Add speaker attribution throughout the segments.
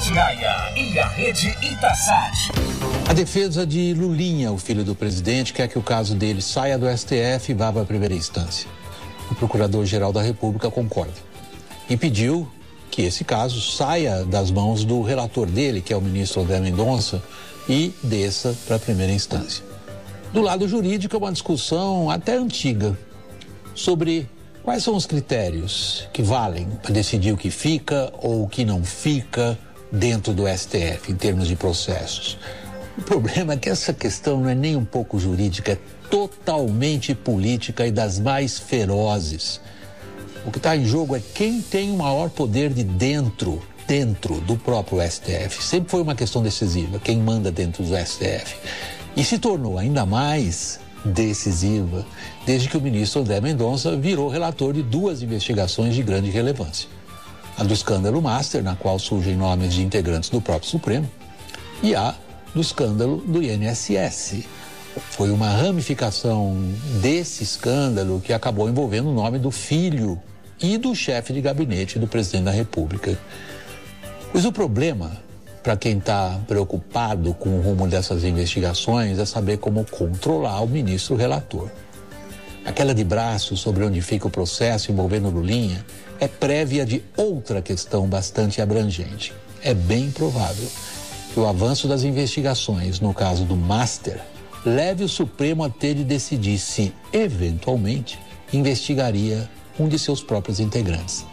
Speaker 1: Itatiaia e a rede Itasat.
Speaker 2: A defesa de Lulinha, o filho do presidente, quer que o caso dele saia do STF e vá para a primeira instância. O Procurador-Geral da República concorda e pediu que esse caso saia das mãos do relator dele, que é o ministro André Mendonça, e desça para a primeira instância. Do lado jurídico, é uma discussão até antiga sobre quais são os critérios que valem para decidir o que fica ou o que não fica dentro do STF, em termos de processos. O problema é que essa questão não é nem um pouco jurídica, é totalmente política e das mais ferozes. O que está em jogo é quem tem o maior poder de dentro do próprio STF. Sempre foi uma questão decisiva, quem manda dentro do STF. E se tornou ainda mais decisiva desde que o ministro André Mendonça virou relator de duas investigações de grande relevância. A do escândalo Master, na qual surgem nomes de integrantes do próprio Supremo, e a do escândalo do INSS. Foi uma ramificação desse escândalo que acabou envolvendo o nome do filho e do chefe de gabinete do presidente da República. Mas o problema, para quem está preocupado com o rumo dessas investigações, é saber como controlar o ministro relator. Aquela de braço sobre onde fica o processo envolvendo Lulinha é prévia de outra questão bastante abrangente. É bem provável que o avanço das investigações no caso do Master leve o Supremo a ter de decidir se, eventualmente, investigaria um de seus próprios integrantes.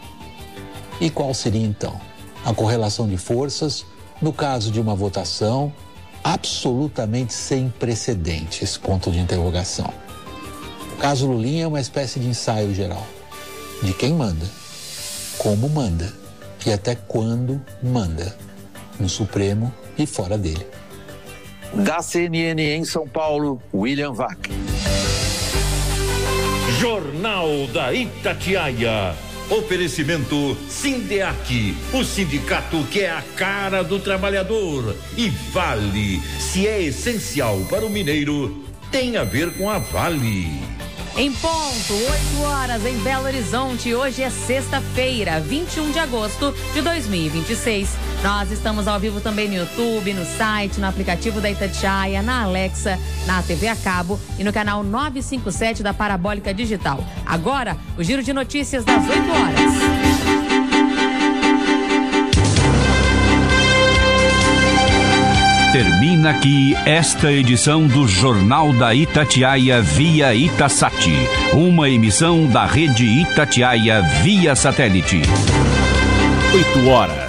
Speaker 2: E qual seria, então, a correlação de forças no caso de uma votação absolutamente sem precedentes, ponto de interrogação. O caso Lulinha é uma espécie de ensaio geral de quem manda, como manda e até quando manda, no Supremo e fora dele.
Speaker 3: Da CNN em São Paulo, William Vac.
Speaker 4: Jornal da Itatiaia. Oferecimento Sindeac, o sindicato que é a cara do trabalhador. E Vale, se é essencial para o mineiro, tem a ver com a Vale.
Speaker 5: Em ponto, 8 horas em Belo Horizonte. Hoje é sexta-feira, 21 de agosto de 2026. Nós estamos ao vivo também no YouTube, no site, no aplicativo da Itatiaia, na Alexa, na TV a cabo e no canal 957 da Parabólica Digital. Agora, o giro de notícias das 8 horas.
Speaker 6: Termina aqui esta edição do Jornal da Itatiaia via Itasat, uma emissão da rede Itatiaia via satélite.
Speaker 7: 8 horas.